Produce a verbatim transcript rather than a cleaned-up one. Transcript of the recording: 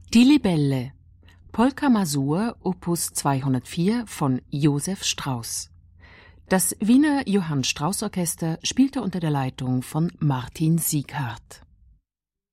Die Libelle, Polka-Masur Opus zweihundertvier von Josef Strauss. Das Wiener Johann Strauss Orchester spielte unter der Leitung von Martin Sieghardt.